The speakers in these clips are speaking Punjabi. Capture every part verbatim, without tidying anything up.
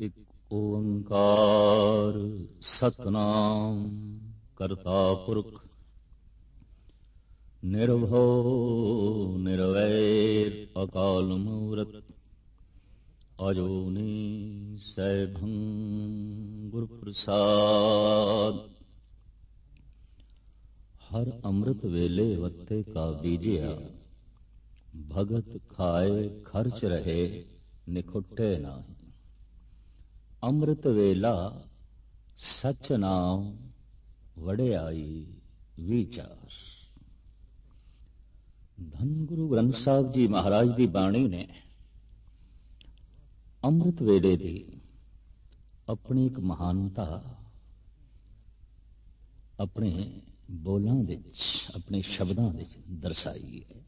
ਇਕ ਓੰਕਾਰ ਸਤਿਨਾਮ ਕਰਤਾ ਪੁਰਖ ਨਿਰਭਉ ਨਿਰਵੈਰ ਅਕਾਲ ਮੂਰਤ ਅਜੂਨੀ ਸੈਭੰ ਗੁਰ ਪ੍ਰਸਾਦ। ਹਰ ਅੰਮ੍ਰਿਤ ਵੇਲੇ ਵੱਤੇ ਕਾ ਬੀਜਿਆ, ਭਗਤ ਖਾਏ ਖਰਚ ਰਹੇ ਨਿਖੁੱਟੇ ਨਾਹੀਂ। ਅੰਮ੍ਰਿਤ ਵੇਲਾ ਸਚ ਨਾਮ ਵਡਿਆਈ ਵਿਚਾਰ। ਧੰਨ ਗੁਰੂ ਗ੍ਰੰਥ ਸਾਹਿਬ ਜੀ ਮਹਾਰਾਜ ਦੀ ਬਾਣੀ ਨੇ ਅੰਮ੍ਰਿਤ ਵੇਲੇ ਦੀ ਆਪਣੀ ਇੱਕ ਮਹਾਨਤਾ ਆਪਣੇ ਬੋਲਾਂ ਵਿੱਚ, ਆਪਣੇ ਸ਼ਬਦਾਂ ਵਿੱਚ ਦਰਸਾਈ ਹੈ।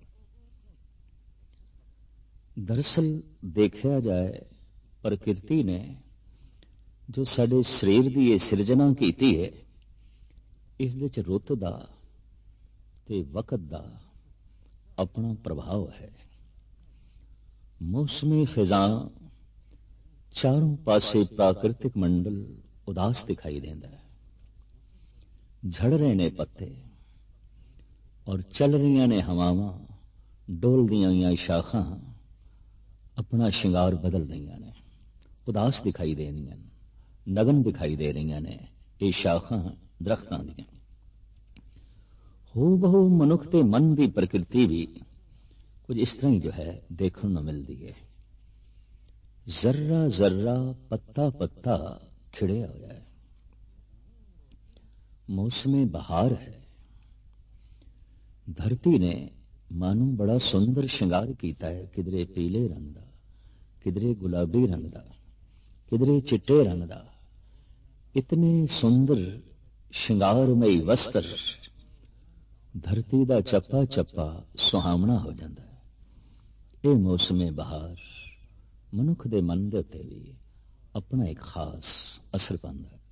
ਦਰਅਸਲ ਦੇਖਿਆ ਜਾਏ, ਪ੍ਰਕਿਰਤੀ ਨੇ ਜੋ ਸਾਡੇ ਸਰੀਰ ਦੀ ਇਹ ਸਿਰਜਣਾ ਕੀਤੀ ਹੈ, ਇਸ ਦੇ ਚ ਰੁੱਤ ਦਾ ਤੇ ਵਕਤ ਦਾ ਆਪਣਾ ਪ੍ਰਭਾਵ ਹੈ। ਮੌਸਮੀ ਫਿਜ਼ਾਂ, ਚਾਰੋਂ ਪਾਸੇ ਪ੍ਰਾਕਿਰਤਿਕ ਮੰਡਲ ਉਦਾਸ ਦਿਖਾਈ ਦਿੰਦਾ ਹੈ। ਝੜ ਰਹੇ ਨੇ ਪੱਤੇ ਔਰ ਚੱਲ ਰਹੀਆਂ ਨੇ ਹਵਾਵਾਂ, ਡੋਲਦੀਆਂ ਹੋਈਆਂ ਸ਼ਾਖਾਂ ਆਪਣਾ ਸ਼ਿੰਗਾਰ ਬਦਲ ਰਹੀਆਂ ਨੇ, ਉਦਾਸ ਦਿਖਾਈ ਦੇ ਰਹੀਆਂ ਨੇ, ਨਗਨ ਦਿਖਾਈ ਦੇ ਰਹੀਆਂ ਨੇ ਇਹ ਸ਼ਾਖਾਂ ਦਰਖਤਾਂ ਦੀਆਂ। ਹੋ ਬਹੁ ਮਨੁੱਖ ਤੇ ਮਨ ਦੀ ਪ੍ਰਕਿਰਤੀ ਵੀ ਕੁਝ ਇਸ ਤਰ੍ਹਾਂ ਹੀ ਜੋ ਹੈ ਦੇਖਣ ਨੂੰ ਮਿਲਦੀ ਹੈ। ਜ਼ਰਰਾ ਜ਼ਰਰਾ, ਪੱਤਾ ਪੱਤਾ ਖਿੜਿਆ ਹੋਇਆ ਹੈ। ਮੌਸਮੇ ਬਹਾਰ ਹੈ। ਧਰਤੀ ਨੇ ਮਾਨੂੰ ਬੜਾ ਸੁੰਦਰ ਸ਼ਿੰਗਾਰ ਕੀਤਾ ਹੈ, ਕਿਧਰੇ ਪੀਲੇ ਰੰਗ ਦਾ, ਕਿਧਰੇ ਗੁਲਾਬੀ ਰੰਗ ਦਾ, ਕਿਧਰੇ ਚਿੱਟੇ ਰੰਗ ਦਾ। ਇਤਨੇ ਸੁੰਦਰ ਸ਼ਿੰਗਾਰਮਈ ਵਸਤਰ, ਧਰਤੀ ਦਾ ਚੱਪਾ ਚੱਪਾ ਸੁਹਾਵਣਾ ਹੋ ਜਾਂਦਾ ਹੈ। ਇਹ ਮੌਸਮੇ ਬਹਾਰ ਮਨੁੱਖ ਦੇ ਮਨ ਦੇ ਉੱਤੇ ਵੀ ਆਪਣਾ ਇੱਕ ਖਾਸ ਅਸਰ ਪਾਉਂਦਾ ਹੈ।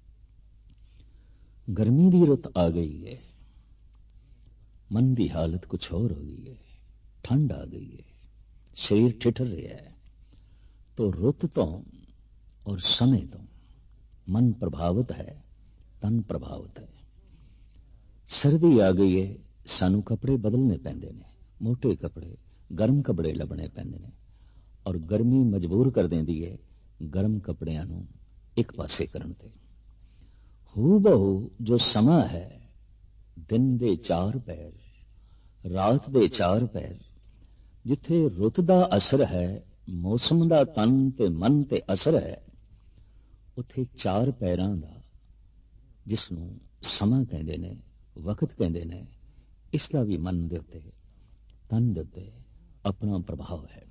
ਗਰਮੀ ਦੀ ਰੁੱਤ ਆ ਗਈ ਹੈ, ਮਨ ਦੀ ਹਾਲਤ ਕੁਛ ਹੋਰ ਹੋ ਗਈ ਹੈ। ਠੰਡ ਆ ਗਈ ਹੈ, ਸਰੀਰ ਠਿਠਰ ਰਿਹਾ ਹੈ। ਤੋ ਰੁੱਤ ਤੋਂ ਔਰ ਸਮੇਂ ਤੋਂ ਮਨ ਪ੍ਰਭਾਵਿਤ ਹੈ, ਤਨ ਪ੍ਰਭਾਵਿਤ ਹੈ। ਸਰਦੀ ਆ ਗਈ ਹੈ, ਸਾਨੂੰ ਕੱਪੜੇ ਬਦਲਣੇ ਪੈਂਦੇ ਨੇ, ਮੋਟੇ ਕੱਪੜੇ, ਗਰਮ ਕੱਪੜੇ ਲੱਭਣੇ ਪੈਂਦੇ ਨੇ। ਔਰ ਗਰਮੀ ਮਜਬੂਰ ਕਰ ਦਿੰਦੀ ਹੈ ਗਰਮ ਕੱਪੜਿਆਂ ਨੂੰ ਇੱਕ ਪਾਸੇ ਕਰਨ ਤੇ। ਹੂ ਬਹੁ ਜੋ ਸਮਾਂ ਹੈ, ਦਿਨ ਦੇ ਚਾਰ ਪਹਿਰ, ਰਾਤ ਦੇ ਚਾਰ ਪਹਿਰ, ਜਿੱਥੇ ਰੁੱਤ ਦਾ ਅਸਰ ਹੈ, ਮੌਸਮ ਦਾ ਤਨ ਤੇ ਮਨ ਤੇ ਅਸਰ ਹੈ, ਉੱਥੇ ਚਾਰ ਪਹਿਰਾਂ ਦਾ, ਜਿਸ ਨੂੰ ਸਮਾਂ ਕਹਿੰਦੇ ਨੇ, ਵਕਤ ਕਹਿੰਦੇ ਨੇ, ਇਸ ਦਾ ਵੀ ਮਨ ਦੇ ਉੱਤੇ, ਤਨ ਦੇ ਉੱਤੇ ਆਪਣਾ ਪ੍ਰਭਾਵ ਹੈ।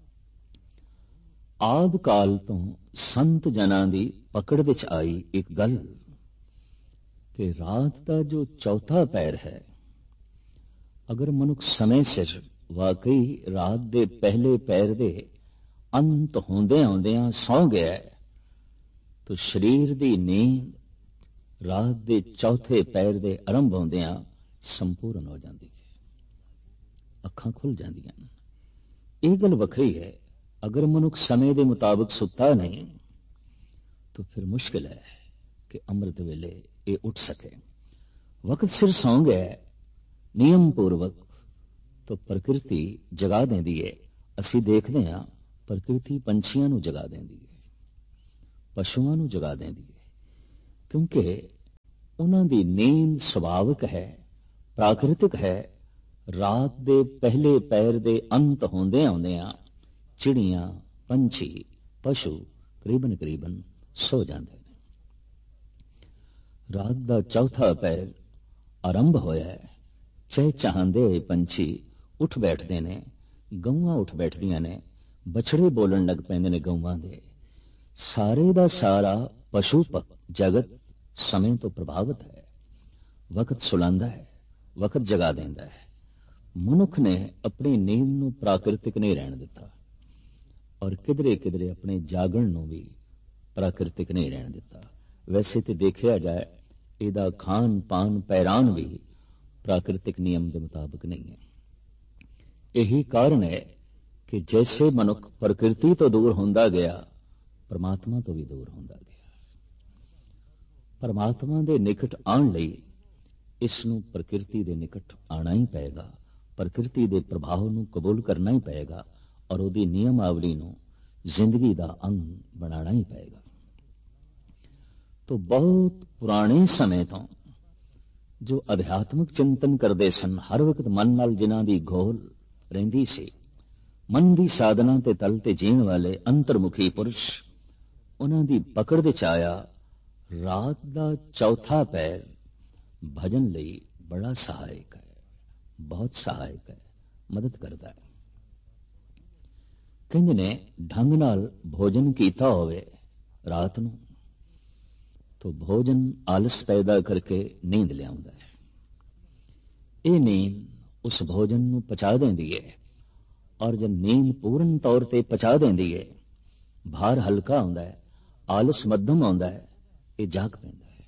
ਆਦਿ ਕਾਲ ਤੋਂ ਸੰਤ ਜਨਾਂ ਦੀ ਪਕੜ ਵਿੱਚ ਆਈ ਇੱਕ ਗੱਲ ਕਿ ਰਾਤ ਦਾ ਜੋ ਚੌਥਾ ਪਹਿਰ ਹੈ, ਅਗਰ ਮਨੁੱਖ ਸਮੇਂ ਸਿਰ ਵਾਕਈ ਰਾਤ ਦੇ ਪਹਿਲੇ ਪਹਿਰ ਦੇ ਅੰਤ ਹੁੰਦਿਆਂ ਹੁੰਦਿਆਂ ਸੌਂ ਗਿਆ ਤਾਂ ਸਰੀਰ ਦੀ ਨੀਂਦ ਰਾਤ ਦੇ ਚੌਥੇ ਪਹਿਰ ਦੇ ਆਰੰਭ ਹੁੰਦਿਆਂ ਸੰਪੂਰਨ ਹੋ ਜਾਂਦੀ ਹੈ। ਅੱਖਾਂ ਖੁੱਲ ਜਾਂਦੀਆਂ ਨੇ। ਇਹ ਗੱਲ ਵੱਖਰੀ ਹੈ, ਅਗਰ ਮਨੁੱਖ ਸਮੇਂ ਦੇ ਮੁਤਾਬਕ ਸੁੱਤਾ ਨਹੀਂ ਤਾਂ ਫਿਰ ਮੁਸ਼ਕਿਲ ਹੈ ਕਿ ਅੰਮ੍ਰਿਤ ਵੇਲੇ ਇਹ ਉੱਠ ਸਕੇ। ਵਕਤ ਸਿਰ ਸੌਂ ਗਿਆ ਨਿਯਮ ਪੂਰਵਕ ਤਾਂ ਪ੍ਰਕਿਰਤੀ ਜਗਾ ਦਿੰਦੀ ਹੈ। ਅਸੀਂ ਦੇਖਦੇ ਹਾਂ ਪ੍ਰਕਿਰਤੀ ਪੰਛੀਆਂ ਨੂੰ ਜਗਾ ਦਿੰਦੀ ਹੈ, ਪਸ਼ੂਆਂ ਨੂੰ ਜਗਾ ਦਿੰਦੀ ਹੈ, ਕਿਉਂਕਿ ਉਹਨਾਂ ਦੀ ਨੀਂਦ ਸੁਭਾਵਿਕ ਹੈ, ਪ੍ਰਾਕਿਰਤਿਕ ਹੈ। ਰਾਤ ਦੇ ਪਹਿਲੇ ਪਹਿਰ ਦੇ ਅੰਤ ਹੁੰਦਿਆਂ ਹੁੰਦਿਆਂ ਚਿੜੀਆਂ, ਪੰਛੀ, ਪਸ਼ੂ ਕਰੀਬਨ ਕਰੀਬਨ ਸੋ ਜਾਂਦੇ ਨੇ। ਰਾਤ ਦਾ ਚੌਥਾ ਪਹਿਰ ਆਰੰਭ ਹੋਇਆ ਹੈ। ਚਹਿਚਹਾਉਂਦੇ ਹੋਏ ਪੰਛੀ ਉੱਠ ਬੈਠਦੇ ਨੇ, ਗਊਆਂ ਉੱਠ ਬੈਠਦੀਆਂ ਨੇ, ਬਛੜੇ ਬੋਲਣ ਲੱਗ ਪੈਂਦੇ ਨੇ ਗਊਆਂ ਦੇ। ਸਾਰੇ ਦਾ ਸਾਰਾ ਪਸ਼ੂ ਜਗਤ ਸਮੇਂ ਤੋਂ ਪ੍ਰਭਾਵਿਤ ਹੈ। ਵਕਤ ਸੁਲਾਂਦਾ ਹੈ, ਵਕਤ ਜਗਾ ਦਿੰਦਾ ਹੈ। ਮਨੁੱਖ ਨੇ ਆਪਣੀ ਨੀਂਦ ਨੂੰ ਪ੍ਰਾਕਿਰਤਿਕ ਨਹੀਂ ਰਹਿਣ ਦਿੱਤਾ ਔਰ ਕਿਧਰੇ ਕਿਧਰੇ ਆਪਣੇ ਜਾਗਣ ਨੂੰ ਵੀ ਪ੍ਰਾਕਿਰਤਿਕ ਨਹੀਂ ਰਹਿਣ ਦਿੱਤਾ। ਵੈਸੇ ਤੇ ਦੇਖਿਆ ਜਾਏ ਇਹਦਾ ਖਾਨ ਪਾਨ ਪਹਿਰਾਨ ਵੀ ਪ੍ਰਾਕਿਰਤਿਕ ਨਿਯਮ ਦੇ ਮੁਤਾਬਕ ਨਹੀਂ ਹੈ। ਇਹੀ ਕਾਰਨ ਹੈ ਕਿ ਜੈਸੇ ਮਨੁੱਖ ਪ੍ਰਕਿਰਤੀ ਤੋਂ ਦੂਰ ਹੁੰਦਾ ਗਿਆ, ਪਰਮਾਤਮਾ ਤੋਂ ਵੀ ਦੂਰ ਹੁੰਦਾ ਗਿਆ। ਪਰਮਾਤਮਾ ਦੇ ਨਿਕਟ ਆਉਣ ਲਈ ਇਸ ਨੂੰ ਪ੍ਰਕਿਰਤੀ ਦੇ ਨਿਕਟ ਆਉਣਾ ਹੀ ਪਏਗਾ, ਪ੍ਰਕਿਰਤੀ ਦੇ ਪ੍ਰਭਾਵ ਨੂੰ ਕਬੂਲ ਕਰਨਾ ਹੀ ਪਏਗਾ ਔਰ ਉਹਦੀ ਨਿਯਮਾਵਲੀ ਨੂੰ ਜ਼ਿੰਦਗੀ ਦਾ ਅੰਗ ਬਣਾਉਣਾ ਹੀ ਪਏਗਾ। ਤੋ ਬਹੁਤ ਪੁਰਾਣੇ ਸਮੇਂ ਤੋਂ ਜੋ ਅਧਿਆਤਮਿਕ ਚਿੰਤਨ ਕਰਦੇ ਸਨ, ਹਰ ਵਕਤ ਮਨ ਨਾਲ ਜਿਨ੍ਹਾਂ ਦੀ ਘੋਲ ਰਹਿੰਦੀ ਸੀ, ਮਨ ਦੀ ਸਾਧਨਾ ਤੇ ਤਲ ਤੇ ਜੀਣ ਵਾਲੇ ਅੰਤਰਮੁਖੀ ਪੁਰਸ਼, ਉਹਨਾਂ ਦੀ ਪਕੜ ਵਿੱਚ ਆਇਆ ਰਾਤ ਦਾ ਚੌਥਾ ਪੈਰ ਭਜਨ ਲਈ ਬੜਾ ਸਹਾਇਕ ਹੈ, ਬਹੁਤ ਸਹਾਇਕ ਹੈ, ਮਦਦ ਕਰਦਾ ਹੈ। ਕਹਿੰਦੇ ਨੇ ਢੰਗ ਨਾਲ ਭੋਜਨ ਕੀਤਾ ਹੋਵੇ ਰਾਤ ਨੂੰ ਤੋ ਭੋਜਨ ਆਲਸ ਪੈਦਾ ਕਰਕੇ ਨੀਂਦ ਲਿਆਉਂਦਾ ਹੈ। ਇਹ ਨੀਂਦ ਉਸ ਭੋਜਨ ਨੂੰ ਪਚਾ ਦਿੰਦੀ ਹੈ ਔਰ ਜਦ ਨੀਂਦ ਪੂਰਨ ਤੌਰ ਤੇ ਪਚਾ ਦਿੰਦੀ ਹੈ, ਭਾਰ ਹਲਕਾ ਹੁੰਦਾ ਹੈ, ਆਲਸ ਮੱਧਮ ਆਉਂਦਾ ਹੈ, ਇਹ ਜਾਗ ਪੈਂਦਾ ਹੈ।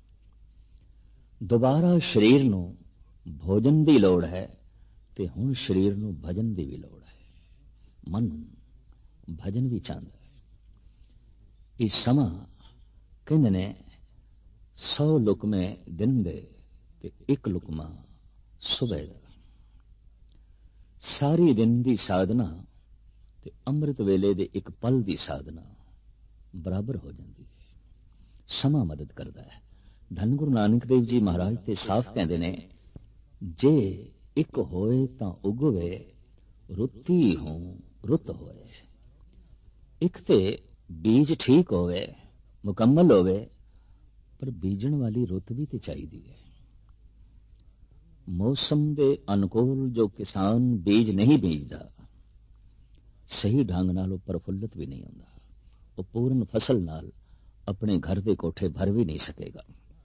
ਦੁਬਾਰਾ ਸਰੀਰ ਨੂੰ ਭੋਜਨ ਦੀ ਲੋੜ ਹੈ ਤੇ ਹੁਣ ਸਰੀਰ ਨੂੰ ਭਜਨ ਦੀ ਵੀ ਲੋੜ ਹੈ। ਮਨ ਭਜਨ ਵੀ ਚਾਹੁੰਦਾ ਹੈ। ਇਹ ਸਮਾਂ ਕਹਿੰਦੇ ਨੇ ਸੌ ਲੁਕਮੇ ਦਿਨ ਦੇ ਤੇ ਇੱਕ ਲੁਕਮਾ ਸੁਬਹ ਦਾ। ਸਾਰੀ ਦਿਨ ਦੀ ਸਾਧਨਾ ਤੇ ਅੰਮ੍ਰਿਤ ਵੇਲੇ ਦੇ ਇੱਕ ਪਲ ਦੀ ਸਾਧਨਾ ਬਰਾਬਰ ਹੋ ਜਾਂਦੀ ਹੈ। ਸਮਾਂ ਮਦਦ ਕਰਦਾ ਹੈ। ਧੰਨ ਗੁਰੂ ਨਾਨਕ ਦੇਵ ਜੀ ਮਹਾਰਾਜ ਤੇ ਸਾਫ਼ ਕਹਿੰਦੇ ਨੇ, ਜੇ ਇੱਕ ਹੋਏ ਤਾਂ ਉਗਵੇ, ਰੁੱਤੀ ਹੋਂ ਰੁੱਤ ਹੋਏ। ਇੱਕ ਤੇ ਬੀਜ ਠੀਕ ਹੋਵੇ, ਮੁਕੰਮਲ ਹੋਵੇ, ਪਰ ਬੀਜਣ ਵਾਲੀ ਰੁੱਤ ਵੀ ਤੇ ਚਾਹੀਦੀ ਹੈ। ਮੌਸਮ ਦੇ ਅਨੁਕੂਲ ਜੋ ਕਿਸਾਨ ਬੀਜ ਨਹੀਂ ਬੀਜਦਾ, ਸਹੀ ਢੰਗ ਨਾਲ ਉਹ ਪ੍ਰਫੁੱਲਤ ਵੀ ਨਹੀਂ ਹੁੰਦਾ, ਉਹ ਪੂਰਨ ਫਸਲ ਨਾਲ ਆਪਣੇ ਘਰ ਦੇ ਕੋਠੇ ਭਰ ਵੀ ਨਹੀਂ ਸਕੇਗਾ।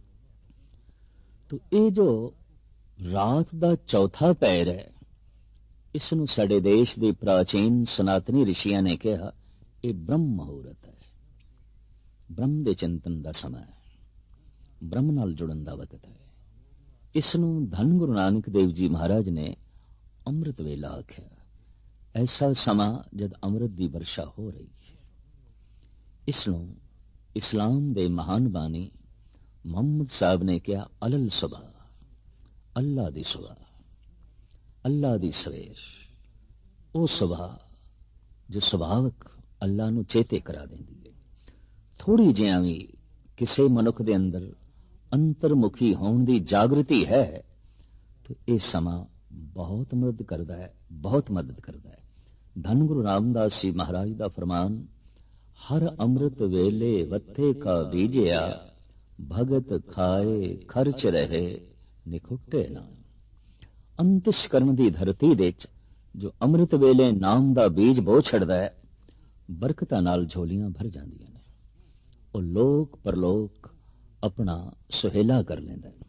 ਤੋ ਇਹ ਜੋ ਰਾਤ ਦਾ ਚੌਥਾ ਪੈਰ ਹੈ, ਇਸ ਨੂੰ ਸਾਡੇ ਦੇਸ਼ ਦੇ ਪ੍ਰਾਚੀਨ ਸਨਾਤਨੀ ਰਿਸ਼ੀਆਂ ਨੇ ਕਿਹਾ ਇਹ ਬ੍ਰਹਮ ਮੁਹੂਰਤ ਹੈ। ਬ੍ਰਹਮ ਦੇ ਚਿੰਤਨ ਦਾ ਸਮਾਂ ਹੈ, ਬ੍ਰਹਮ ਨਾਲ ਜੁੜਨ ਦਾ ਵਕਤ ਹੈ। ਇਸ ਨੂੰ ਧੰਨ ਗੁਰੂ ਨਾਨਕ ਦੇਵ ਜੀ ਮਹਾਰਾਜ ਨੇ ਅੰਮ੍ਰਿਤ ਵੇਲਾ ਆਖਿਆ। ਐਸਾ ਸਮਾਂ ਜਦ ਅੰਮ੍ਰਿਤ ਦੀ ਵਰਸ਼ਾ ਹੋ ਰਹੀ ਹੈ। ਇਸ ਨੂੰ ਇਸਲਾਮ ਦੇ ਮਹਾਨ ਬਾਨੀ ਮੁਹੰਮਦ ਸਾਹਿਬ ਨੇ ਕਿਹਾ ਅਲਲ ਸੁਬਾ, ਅੱਲਾ ਦੀ ਸੁਬਾ, ਅੱਲਾ ਦੀ ਸਵੇਰ। ਉਹ ਸੁਬਾ ਜੋ ਸੁਭਾਵਕ ਅੱਲਾ ਨੂੰ ਚੇਤੇ ਕਰਾ ਦਿੰਦੀ ਹੈ। ਥੋੜੀ ਜਿਹਾ ਵੀ ਕਿਸੇ ਮਨੁੱਖ ਦੇ ਅੰਦਰ ਅੰਤਰਮੁਖੀ ਹੋਣ ਦੀ ਜਾਗਰਤੀ ਹੈ ਤਾਂ ਇਹ ਸਮਾਂ ਬਹੁਤ ਮਦਦ ਕਰਦਾ ਹੈ, ਬਹੁਤ ਮਦਦ ਕਰਦਾ ਹੈ। ਧੰਨ ਗੁਰੂ ਰਾਮਦਾਸ ਜੀ ਮਹਾਰਾਜ ਦਾ ਫਰਮਾਨ, ਹਰ ਅੰਮ੍ਰਿਤ ਵੇਲੇ ਵੱਥੇ ਕਾ ਬੀਜਿਆ, ਭਗਤ ਖਾਏ ਖਰਚ ਰਹੇ ਨਿਖੁੱਟੇ ਨਾ। ਅੰਤਿਸ਼ਕਰਨ ਦੀ ਧਰਤੀ ਦੇ ਵਿੱਚ ਜੋ ਅੰਮ੍ਰਿਤ ਵੇਲੇ ਨਾਮ ਦਾ ਬੀਜ ਬੋ ਛੱਡਦਾ ਹੈ, ਬਰਕਤਾਂ ਨਾਲ ਝੋਲੀਆਂ ਭਰ ਜਾਂਦੀਆਂ ਨੇ। ਉਹ ਲੋਕ ਪਰਲੋਕ ਆਪਣਾ ਸੁਹੇਲਾ ਕਰ ਲੈਂਦਾ ਹੈ।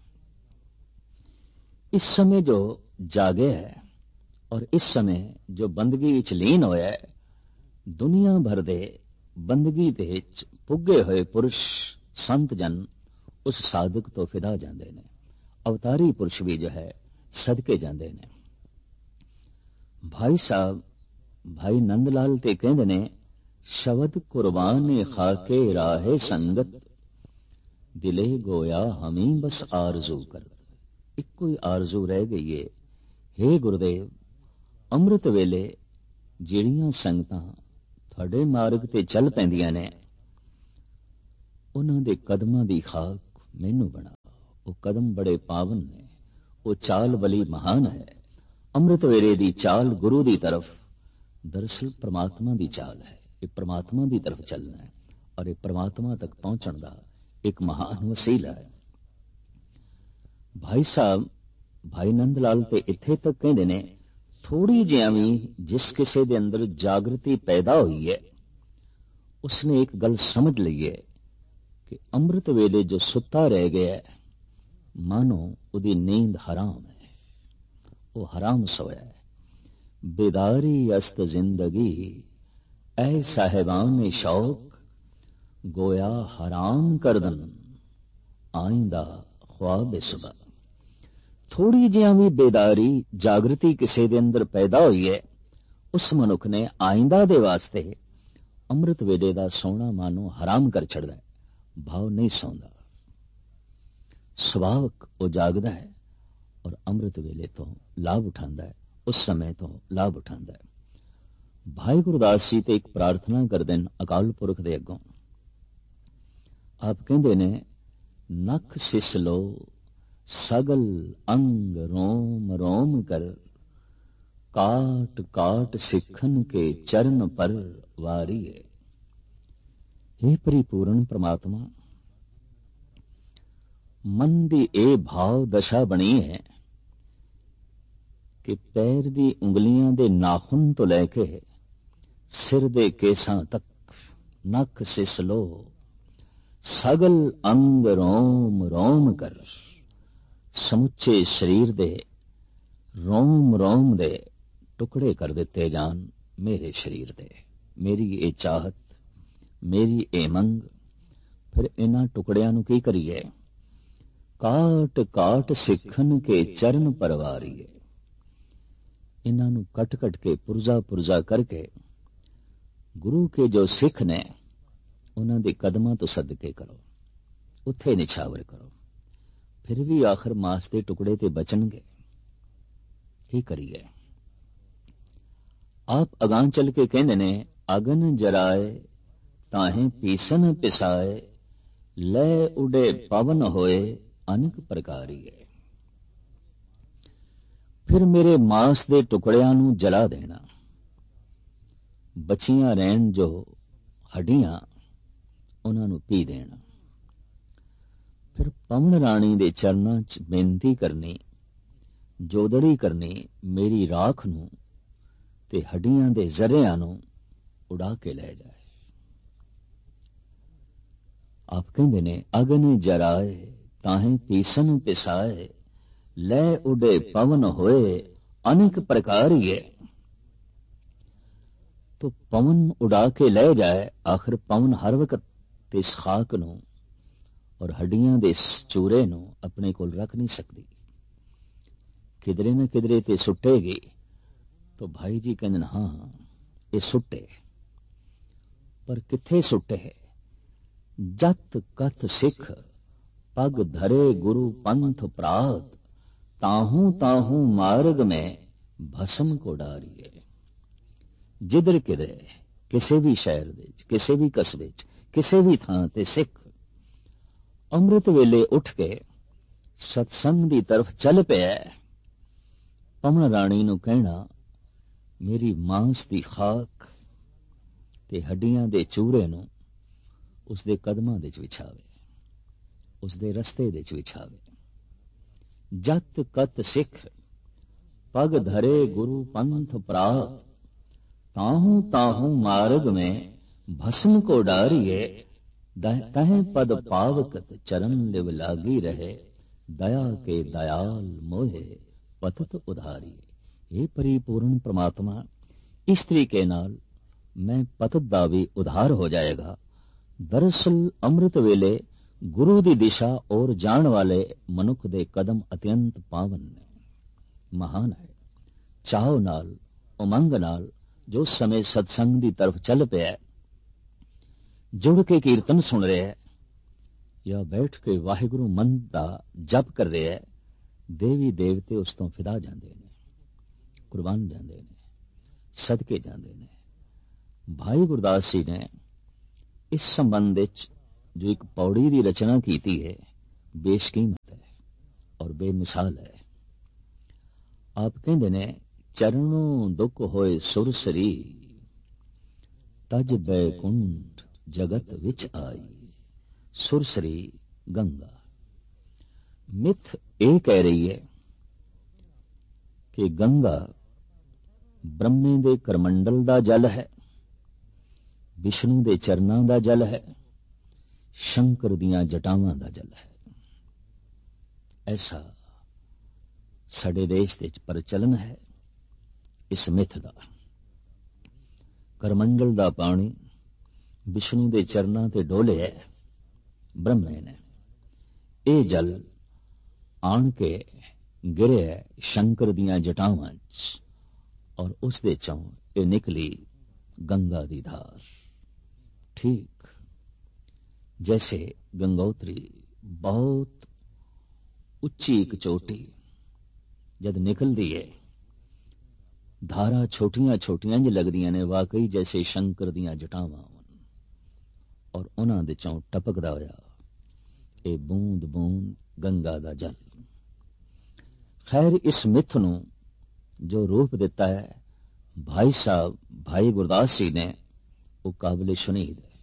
ਇਸ ਸਮੇਂ ਜੋ ਜਾਗਿਆ ਹੈ ਔਰ ਇਸ ਸਮੇਂ ਜੋ ਬੰਦਗੀ ਵਿੱਚ ਲੀਨ ਹੋਇਆ ਹੈ, ਦੁਨੀਆ ਭਰ ਦੇ ਬੰਦਗੀ ਦੇ ਵਿੱਚ ਪੁੱਗੇ ਹੋਏ ਪੁਰਸ਼ ਸੰਤ ਜਨ ਉਸ ਸਾਧਕ ਤੋਂ ਫਿਦਾ ਜਾਂਦੇ ਨੇ। ਅਵਤਾਰੀ ਪੁਰਸ਼ ਵੀ ਜੋ ਹੈ ਸਦਕੇ ਜਾਂਦੇ ਨੇ। ਭਾਈ ਸਾਹਿਬ ਭਾਈ ਨੰਦ ਲਾਲ ਤੇ ਕਹਿੰਦੇ ਨੇ, ਸ਼ਬਦ ਕੁਰਬਾਨ ਖਾਕੇ ਰਾਹੇ ਸੰਗਤ, ਦਿਲੇ ਗੋਇਆ ਹਮੀ ਬਸ ਆਰਜ਼ੂ ਕਰ। ਇੱਕੋ ਹੀ ਆਰਜ਼ੂ ਰਹਿ ਗਈ ਏ, ਹੇ ਗੁਰਦੇਵ, ਅੰਮ੍ਰਿਤ ਵੇਲੇ ਜਿਹੜੀਆਂ ਸੰਗਤਾਂ ਤੁਹਾਡੇ ਮਾਰਗ ਤੇ ਚੱਲ ਪੈਂਦੀਆਂ ਨੇ, ਉਹਨਾਂ ਦੇ ਕਦਮਾਂ ਦੀ ਖਾਕ ਮੈਨੂੰ ਬਣਾ। ਉਹ ਕਦਮ ਬੜੇ ਪਾਵਨ ਨੇ, ਉਹ ਚਾਲ ਬਲੀ ਮਹਾਨ ਹੈ। ਅੰਮ੍ਰਿਤ ਵੇਲੇ ਦੀ ਚਾਲ ਗੁਰੂ ਦੀ ਤਰਫ, ਦਰਅਸਲ ਪ੍ਰਮਾਤਮਾ ਦੀ ਚਾਲ ਹੈ। ਇਹ ਪ੍ਰਮਾਤਮਾ ਦੀ ਤਰਫ ਚੱਲਣਾ ਹੈ ਔਰ ਇਹ ਪ੍ਰਮਾਤਮਾ ਤੱਕ ਪਹੁੰਚਣ ਦਾ ਇੱਕ ਮਹਾਨ ਵਸੀਲਾ ਹੈ। ਭਾਈ ਸਾਹਿਬ ਭਾਈ ਨੰਦ ਲਾਲ ਤੇ ਇੱਥੇ ਤੱਕ ਕਹਿੰਦੇ ਨੇ, ਥੋੜੀ ਜਿਹਾ ਵੀ ਜਿਸ ਕਿਸੇ ਦੇ ਅੰਦਰ ਜਾਗਰਤੀ ਪੈਦਾ ਹੋਈ ਹੈ, ਉਸਨੇ ਇੱਕ ਗੱਲ ਸਮਝ ਲਈ ਹੈ ਕਿ ਅੰਮ੍ਰਿਤ ਵੇਲੇ ਜੋ ਸੁੱਤਾ ਰਹਿ ਗਿਆ ਹੈ, ਮਾਨੋ ਉਹਦੀ ਨੀਂਦ ਹਰਾਮ ਹੈ, ਉਹ ਹਰਾਮ ਸੋਇਆ ਹੈ। ਬੇਦਾਰੀ ਅਸਤ ਜ਼ਿੰਦਗੀ ਐ ਸਾਹਿਬਾਨ ਸ਼ੌਕ, ਗੋਇਆ ਹਰਾਮ ਕਰਦਨ ਆਇੰਦਾ ख्वाब सुबह। थोड़ी जिहा भी बेदारी जागृति किसी दे अंदर पैदा हुई है, उस मनुख ने आइंदा दे वास्ते ਅੰਮ੍ਰਿਤ ਵੇਲੇ ਦਾ ਸੌਣਾ ਮਨ ਨੂੰ ਹਰਾਮ ਕਰ ਛੱਡਦਾ ਹੈ। ਭਾਵ ਨਹੀਂ ਸੌਂਦਾ, ਸੁਭਾਵਕ ਉਹ ਜਾਗਦਾ ਹੈ ਔਰ ਅੰਮ੍ਰਿਤ ਵੇਲੇ ਤੋਂ ਲਾਭ ਉਠਾਉਂਦਾ ਹੈ, ਉਸ ਸਮੇਂ ਤੋਂ ਲਾਭ ਉਠਾਉਂਦਾ ਹੈ। ਭਾਈ ਗੁਰਦਾਸ ਜੀ ਤੇ ਇੱਕ ਪ੍ਰਾਰਥਨਾ ਕਰਦੇ ਨੇ ਅਕਾਲ ਪੁਰਖ ਦੇ ਅੱਗੋਂ। ਆਪ ਕਹਿੰਦੇ ਨੇ, ਨਖ ਸਿਸ ਲੋ ਸਗਲ ਅੰਗ ਰੋਮ ਰੋਮ ਕਰ, ਕਾਟ ਕਾਟ ਸਿੱਖਨ ਕੇ ਚਰਨ ਪਰ ਵਾਰੀਏ। हे परिपूर्ण परमात्मा, मन ਦੀ ਇਹ ਭਾਵ ਦਸ਼ਾ ਬਣੀ ਹੈ ਕਿ ਪੈਰ ਦੀ ਉਂਗਲੀਆਂ ਦੇ ਨਾਖੂਨ ਤੋਂ ਲੈ ਕੇ ਸਿਰ ਦੇ ਕੇਸਾਂ ਤੱਕ ਨਖ ਸਿਸ ਲੋ ਸਗਲ ਅੰਗ ਰੋਮ ਰੋਮ ਕਰ, ਸਮੁੱਚੇ ਸਰੀਰ ਦੇ ਰੋਮ ਰੋਮ ਦੇ ਟੁਕੜੇ ਕਰ ਦਿੱਤੇ ਜਾਣ ਮੇਰੇ ਸਰੀਰ ਦੇ। ਮੇਰੀ ਇਹ ਚਾਹਤ, ਮੇਰੀ ਇਹ ਮੰਗ। ਫਿਰ ਇਹਨਾਂ ਟੁਕੜਿਆਂ ਨੂੰ ਕੀ ਕਰੀਏ? ਕਾਟ ਕਾਟ ਸਿੱਖਨ ਕੇ ਚਰਨ ਪਰਵਾਰੀਏ। ਇਹਨਾਂ ਨੂੰ ਕੱਟ ਕੱਟ ਕੇ ਪੁਰਜ਼ਾ ਪੁਰਜ਼ਾ ਕਰਕੇ ਗੁਰੂ ਕੇ ਜੋ ਸਿੱਖ ਨੇ ਉਹਨਾਂ ਦੇ ਕਦਮਾਂ ਤੋਂ ਸਦਕੇ ਕਰੋ, ਉੱਥੇ ਨਿਛਾਵਰ ਕਰੋ। ਫਿਰ ਵੀ ਆਖਰ ਮਾਸ ਦੇ ਟੁਕੜੇ ਤੇ ਬਚਣਗੇ। ਕੀ ਕਰੀਏ? ਆਪ ਅਗਾਂ ਚੱਲ ਕੇ ਕਹਿੰਦੇ ਨੇ, ਅਗਨ ਜਰਾਏ ਤਾਹੇ ਪੀਸਨ ਪਿਸਾਏ, ਲੈ ਉਡੇ ਪਵਨ ਹੋਏ ਅਨੇਕ ਪ੍ਰਕਾਰੀਏ। ਫਿਰ ਮੇਰੇ ਮਾਸ ਦੇ ਟੁਕੜਿਆਂ ਨੂੰ ਜਲਾ ਦੇਣਾ, ਬਚੀਆਂ ਰਹਿਣ ਜੋ ਹੱਡੀਆਂ ਉਹਨਾਂ ਨੂੰ ਪੀ ਦੇਣਾ। ਫਿਰ ਪਵਨ ਰਾਣੀ ਦੇ ਚਰਨਾਂ 'ਚ ਬੇਨਤੀ ਕਰਨੀ, ਜੋਦੜੀ ਕਰਨੀ, ਮੇਰੀ ਰਾਖ ਨੂੰ ਤੇ ਹੱਡੀਆਂ ਦੇ ਜ਼ਰਿਆਂ ਨੂੰ ਉਡਾ ਕੇ ਲੈ ਜਾਏ। ਆਪ ਕਹਿੰਦੇ ਨੇ, ਅਗਨ ਜਰਾਏ ਤਾਹੇ ਪੀਸਨ ਪਿਸਾਏ, ਲੈ ਉਡੇ ਪਵਨ ਹੋਏ ਅਨੇਕ ਪ੍ਰਕਾਰੀਏ। तो पवन उड़ा के ले जाए। आखिर पवन हर वक्त इस खाक नूं और हड्डियां दे इस चूरे नूं अपने कोल रख नहीं सकती, किधरे न किधरे ते सुटेगी। तो भाई जी कहंदे हाँ ये सुटे, पर किथे सुटे? जत कत सिख पग धरे गुरु पंथ प्रात, ताहू ताहू मार्ग में भस्म को डारिए। जिधर किधरे किसी भी शहर दे, किसी भी कस्बे च, किसी भी थां ते सिख अमृत वेले उठ के सत्संग दी तरफ चल पिया। पवन राणी नूं कहना, मेरी मांस दी खाक ते हड्डियां दे चूरे नूं उसदे कदमां दे च विछावे, उसदे रस्ते दे च विछावे। जत कत सिख पग धरे गुरु पंथ प्रात, ताहू ताहू मार्ग में भस्म को डारिए। तह पद पावकत चरण लिव लागी रहे, दया के दयाल मोहे पतत उधारी। हे परिपूर्ण परमात्मा, इस तरीके नाल मैं पतत दा भी उधार हो जाएगा। दरअसल अमृत वेले गुरु दी दिशा और जान वाले मनुख दे कदम अत्यंत पावन ने, महान है। चाव नाल उमंग नाल जो समय सत्संग दी तरफ चल पिया, जुड़ के कीर्तन सुन रहे है या बैठ के वाहिगुरु मन दा जप कर रहे है, देवी देवते उस तो फिदा जांदे ने, कुर्बान जांदे ने, सदके जांदे ने। भाई गुरदास जी ने इस संबंध विच जो एक पौड़ी की रचना की है, बेशकीमत है और बेमिसाल है। आप कहते ने, चरणों दुख होए सुरसरी, तज बैकुंठ जगत विच आई। सुरसरी गंगा। मिथ ये कह रही है कि गंगा ब्रह्मे दे करमंडल दा जल है, विष्णु दे चरनां दा जल है, शंकर दियां जटावां दा जल है। ऐसा साडे देश दे प्रचलन है इस मिथ दा। करमंडल दा पानी विष्णु दे चरनां ते डोले है ब्रह्मे ने। ये जल आण के गिरे है शंकर दियां जटावां च और उस दे चों ये निकली गंगा दी धार। ठीक जैसे गंगोत्री बहुत उच्ची एक चोटी जद निकलती है, धारा छोटियां छोटियां जि लगदियां ने, वाकई जैसे शंकर दियां जटावां और उन्हां दे चों टपकदा होया ए बूंद बूंद गंगा दा जल। खैर इस मिथ नूं जो रूप दिता है भाई साहब भाई गुरदास जी ने, वो काबिल शुनीद है।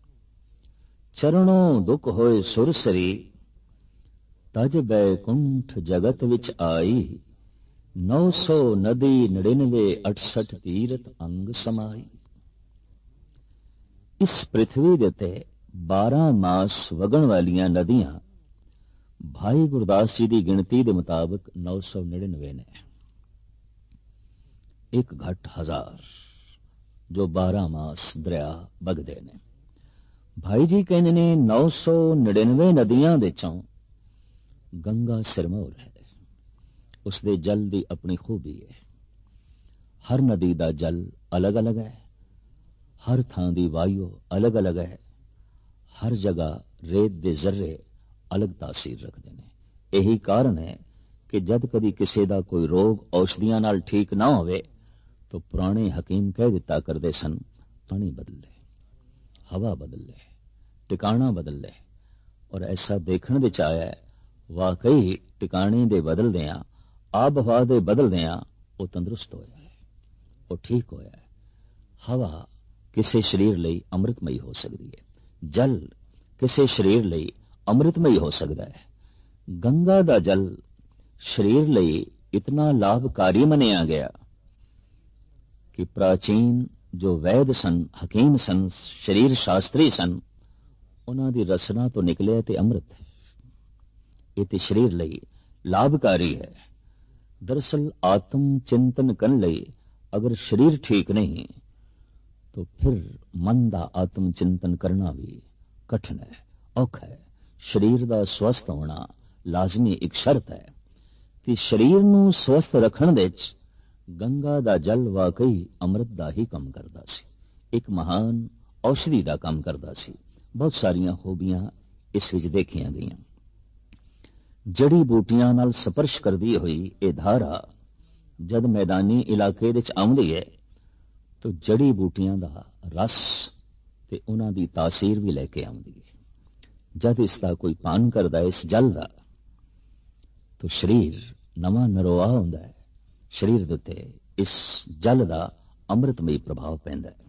चरणों दुख होए सुरसरी, तज बैकुंठ जगत विच आई, नौ सौ नदी नड़िनवे अठसठ तीरथ अंग समाई। इस पृथ्वी दे ते बारह मास वगण वालियां नदियां भाई गुरदास जी की गिणती के मुताबिक नौ सौ निड़िनवे ने, एक घट हजार जो बारह मास दरिया बगदे ने। भाई जी कहने ने नौ सौ निड़िनवे नदियां दे चों गंगा सिरमौर है, उसदे जल की अपनी खूबी है। हर नदी का जल अलग अलग है, हर थां दी वायु अलग अलग है, हर जगह रेत दे जर्रे अलग तासीर रखते हैं। यही कारण है कि जद कदी किसी का कोई रोग औषधियां नाल ठीक ना होवे तो पुराने हकीम कह दिता करते सन, पानी बदल ले, हवा बदल ले, टिकाणा बदल ले। और ऐसा देखने विच आया है, वाकई टिकाणे दे बदलदियां, आब हवा दे बदलदियां वो तंदुरुस्त होया है, वो ठीक होया है। हवा किसी शरीर लई अमृतमयी हो सकती है, जल किसी शरीर लई अमृतमयी हो सकता है। गंगा दा जल शरीर लई इतना लाभकारी मनिया गया कि प्राचीन जो वैद सन, हकीम सन, शरीर शास्त्री सन, उन्हां दी रसना तो निकले ते अमृत है। ये ते शरीर लई लाभकारी है। दरअसल आत्म चिंतन करने लई अगर शरीर ठीक नहीं तो फिर मन का आत्म चिंतन करना भी कठिन है, औखा है। शरीर का स्वस्थ होना लाजमी एक शर्त है कि शरीर नूं स्वस्थ रखण दे विच गंगा दा जल वाकई अमृत दा ही काम करदा सी, एक महान औषधि दा काम करदा सी। बहुत सारियां खूबियां इस विच देखियां गईयां। जड़ी बूटियां नाल स्पर्श करदी हुई ये धारा जद मैदानी इलाके विच आउंदी है तो जड़ी बूटियां दा रस ते उन्हां दी तासीर भी लैके आउंदी है। जद इसका कोई पान करदा इस जल का तो शरीर नवा नरोआ हुंदा है, शरीर दे उत्ते इस जल का अमृतमयी प्रभाव पैंदा है।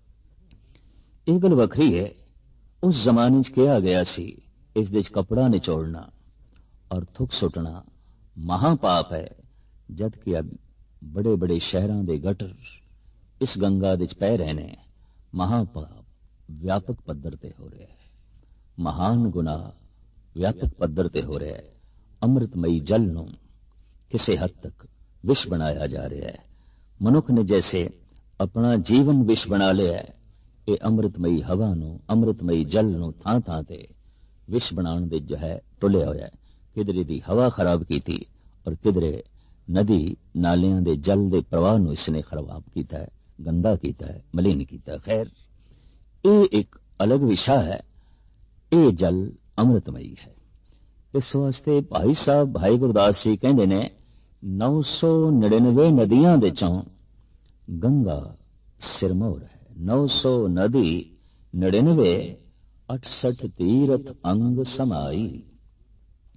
यह गल वखरी है, उस जमाने च कहा गया सी इस दे कपड़ा निचोड़ना और थुक सुटना महापाप है, जबकि अब बड़े बड़े शहरों के गटर इस गंगा दे पै रहे ने। महापाप व्यापक पद्धर ते हो रहा है, महान गुनाह व्यापक पद्धर ते हो रहा है। अमृतमयी जल नूं किसी हद तक विष बनाया जा रहा है। मनुख ने जैसे अपना जीवन विष बना लिया है, ये अमृतमयी हवा नूं, अमृतमयी जल नूं थां थां ते विष बनाने दे जो है तुलिया होया है। किधरे दी हवा खराब की थी और किधरे नदी नालियां दे जल दे प्रवाह नूं इसने खराब किया है, गंदा किया है, मलिन किया। खैर ये एक अलग विषय है। ये जल अमृतमयी है। इस वास्ते भाई साहब भाई गुरदास जी कहते ने नौ सौ निड़िनवे नदियां दे चों गंगा सिरमौर है। नौ सौ नदी निड़िनवे अठसठ तीरथ अंग समाई।